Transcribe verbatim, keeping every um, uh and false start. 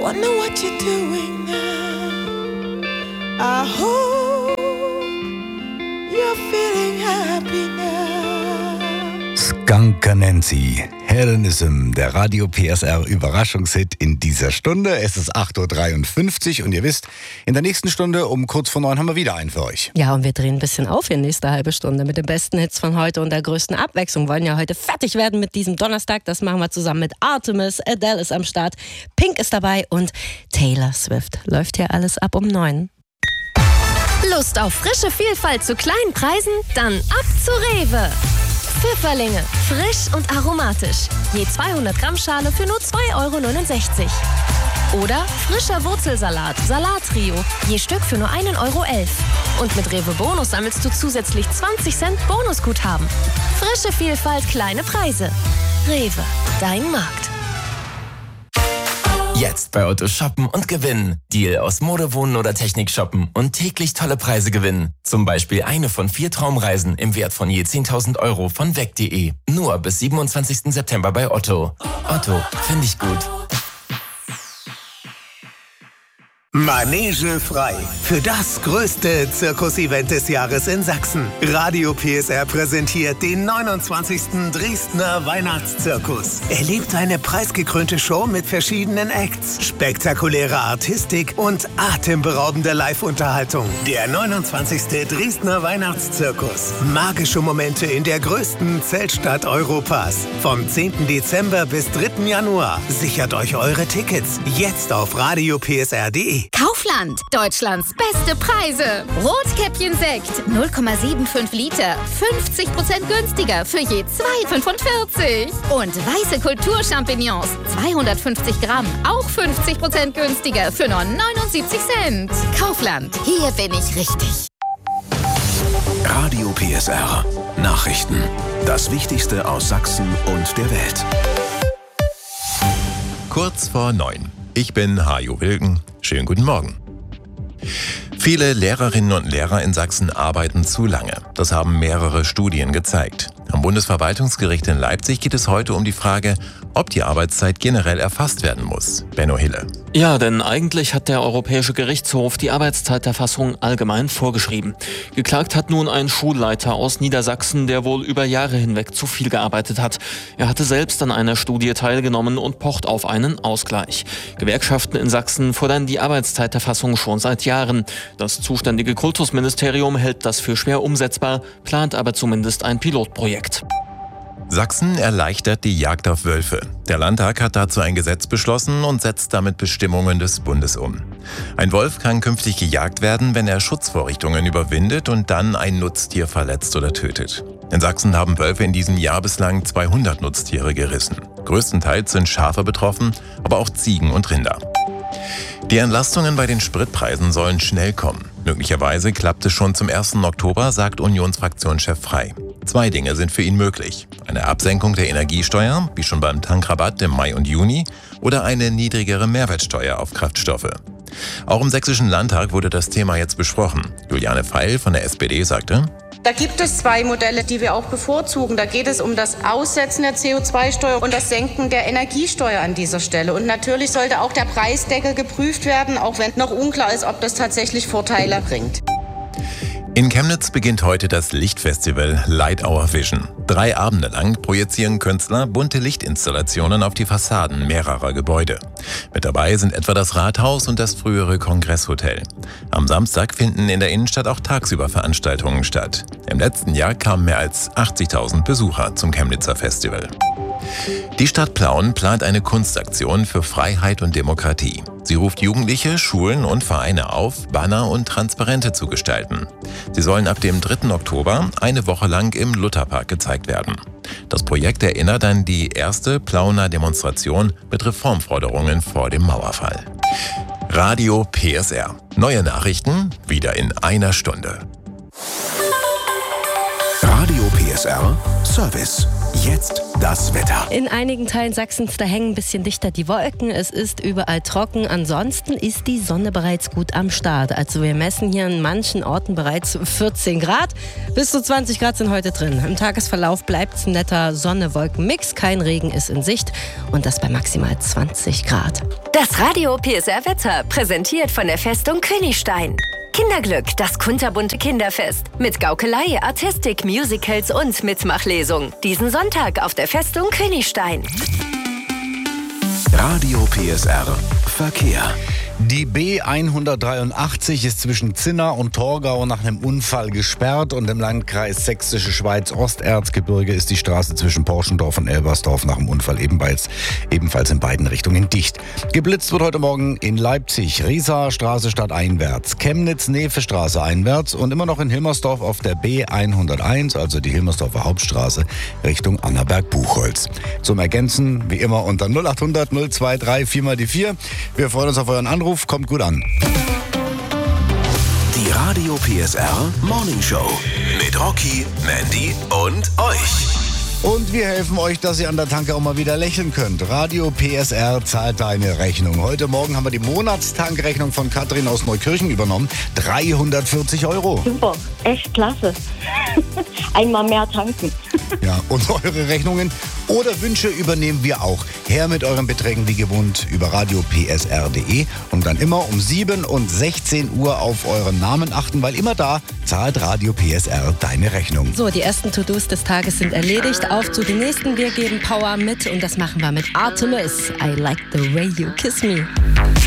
wonder what you're doing now. I hope you're feeling happy now. Skunker Nancy, Hellenism, der Radio P S R Überraschungshit in dieser Stunde. Es ist acht Uhr dreiundfünfzig und ihr wisst, in der nächsten Stunde um kurz vor neun haben wir wieder einen für euch. Ja, und wir drehen ein bisschen auf in nächste halbe Stunde mit den besten Hits von heute und der größten Abwechslung. Wollen ja heute fertig werden mit diesem Donnerstag. Das machen wir zusammen mit Artemis. Adele ist am Start, Pink ist dabei und Taylor Swift. Läuft hier alles ab um neun. Lust auf frische Vielfalt zu kleinen Preisen? Dann ab zu Rewe. Pfifferlinge, frisch und aromatisch. Je zweihundert Gramm Schale für nur zwei Euro neunundsechzig. Oder frischer Wurzelsalat, Salattrio, je Stück für nur ein Euro elf. Und mit Rewe Bonus sammelst du zusätzlich zwanzig Cent Bonusguthaben. Frische Vielfalt, kleine Preise. Rewe, dein Markt. Jetzt bei Otto shoppen und gewinnen. Deal aus Mode, Wohnen oder Technik shoppen und täglich tolle Preise gewinnen. Zum Beispiel eine von vier Traumreisen im Wert von je zehntausend Euro von weg punkt de. Nur bis siebenundzwanzigsten September bei Otto. Otto, finde ich gut. Manege frei. Für das größte Zirkusevent des Jahres in Sachsen. Radio P S R präsentiert den neunundzwanzigsten Dresdner Weihnachtszirkus. Erlebt eine preisgekrönte Show mit verschiedenen Acts, spektakuläre Artistik und atemberaubende Live-Unterhaltung. Der neunundzwanzigste Dresdner Weihnachtszirkus. Magische Momente in der größten Zeltstadt Europas. Vom zehnten Dezember bis dritten Januar. Sichert euch eure Tickets jetzt auf radio p s r punkt de. Kaufland, Deutschlands beste Preise. Rotkäppchen-Sekt, null Komma fünfundsiebzig Liter, fünfzig Prozent günstiger für je zwei Euro fünfundvierzig. Und weiße Kulturchampignons, zweihundertfünfzig Gramm, auch fünfzig Prozent günstiger für nur neunundsiebzig Cent. Kaufland, hier bin ich richtig. Radio P S R. Nachrichten. Das Wichtigste aus Sachsen und der Welt. Kurz vor neun. Ich bin Hajo Wilken. Schönen guten Morgen. Viele Lehrerinnen und Lehrer in Sachsen arbeiten zu lange. Das haben mehrere Studien gezeigt. Am Bundesverwaltungsgericht in Leipzig geht es heute um die Frage, ob die Arbeitszeit generell erfasst werden muss. Benno Hille. Ja, denn eigentlich hat der Europäische Gerichtshof die Arbeitszeiterfassung allgemein vorgeschrieben. Geklagt hat nun ein Schulleiter aus Niedersachsen, der wohl über Jahre hinweg zu viel gearbeitet hat. Er hatte selbst an einer Studie teilgenommen und pocht auf einen Ausgleich. Gewerkschaften in Sachsen fordern die Arbeitszeiterfassung schon seit Jahren. Das zuständige Kultusministerium hält das für schwer umsetzbar, plant aber zumindest ein Pilotprojekt. Sachsen erleichtert die Jagd auf Wölfe. Der Landtag hat dazu ein Gesetz beschlossen und setzt damit Bestimmungen des Bundes um. Ein Wolf kann künftig gejagt werden, wenn er Schutzvorrichtungen überwindet und dann ein Nutztier verletzt oder tötet. In Sachsen haben Wölfe in diesem Jahr bislang zweihundert Nutztiere gerissen. Größtenteils sind Schafe betroffen, aber auch Ziegen und Rinder. Die Entlastungen bei den Spritpreisen sollen schnell kommen. Möglicherweise klappt es schon zum ersten Oktober, sagt Unionsfraktionschef Frey. Zwei Dinge sind für ihn möglich. Eine Absenkung der Energiesteuer, wie schon beim Tankrabatt im Mai und Juni, oder eine niedrigere Mehrwertsteuer auf Kraftstoffe. Auch im Sächsischen Landtag wurde das Thema jetzt besprochen. Juliane Pfeil von der S P D sagte: Da gibt es zwei Modelle, die wir auch bevorzugen. Da geht es um das Aussetzen der C O zwei Steuer und das Senken der Energiesteuer an dieser Stelle. Und natürlich sollte auch der Preisdeckel geprüft werden, auch wenn noch unklar ist, ob das tatsächlich Vorteile bringt. In Chemnitz beginnt heute das Lichtfestival Light Our Vision. Drei Abende lang projizieren Künstler bunte Lichtinstallationen auf die Fassaden mehrerer Gebäude. Mit dabei sind etwa das Rathaus und das frühere Kongresshotel. Am Samstag finden in der Innenstadt auch tagsüber Veranstaltungen statt. Im letzten Jahr kamen mehr als achtzigtausend Besucher zum Chemnitzer Festival. Die Stadt Plauen plant eine Kunstaktion für Freiheit und Demokratie. Sie ruft Jugendliche, Schulen und Vereine auf, Banner und Transparente zu gestalten. Sie sollen ab dem dritten Oktober eine Woche lang im Lutherpark gezeigt werden. Das Projekt erinnert an die erste Plauener Demonstration mit Reformforderungen vor dem Mauerfall. Radio P S R. Neue Nachrichten wieder in einer Stunde. Radio P S R Service. Jetzt das Wetter. In einigen Teilen Sachsens, da hängen ein bisschen dichter die Wolken. Es ist überall trocken. Ansonsten ist die Sonne bereits gut am Start. Also wir messen hier in manchen Orten bereits vierzehn Grad. Bis zu zwanzig Grad sind heute drin. Im Tagesverlauf bleibt es ein netter Sonne-Wolken-Mix. Kein Regen ist in Sicht. Und das bei maximal zwanzig Grad. Das Radio P S R Wetter, präsentiert von der Festung Königstein. Kinderglück, das kunterbunte Kinderfest. Mit Gaukelei, Artistik, Musicals und Mitmachlesung. Diesen Sonntag auf der Festung Königstein. Radio P S R Verkehr. Die B hundertdreiundachtzig ist zwischen Zinna und Torgau nach einem Unfall gesperrt und im Landkreis Sächsische Schweiz Osterzgebirge ist die Straße zwischen Porschendorf und Elbersdorf nach dem Unfall ebenfalls, ebenfalls in beiden Richtungen dicht. Geblitzt wird heute Morgen in Leipzig, Riesaer Straße stadteinwärts, Chemnitz Nevestraße einwärts und immer noch in Hilmersdorf auf der B hunderteins, also die Hilmersdorfer Hauptstraße, Richtung Annaberg-Buchholz. Zum Ergänzen, wie immer, unter null achthundert null drei vier mal die vier. Wir freuen uns auf euren Anruf. Kommt gut an. Die Radio P S R Morning Show mit Rocky, Mandy und euch. Und wir helfen euch, dass ihr an der Tanke auch mal wieder lächeln könnt. Radio P S R zahlt deine Rechnung. Heute Morgen haben wir die Monatstankrechnung von Katrin aus Neukirchen übernommen. dreihundertvierzig Euro. Super, echt klasse. Einmal mehr tanken. Ja, und eure Rechnungen oder Wünsche übernehmen wir auch. Her mit euren Beträgen wie gewohnt über radio p s r punkt d e und dann immer um sieben und sechzehn Uhr auf euren Namen achten, weil immer da zahlt Radio P S R deine Rechnung. So, die ersten To-Dos des Tages sind erledigt. Auf zu den nächsten. Wir geben Power mit und das machen wir mit Artemis. I like the way you kiss me.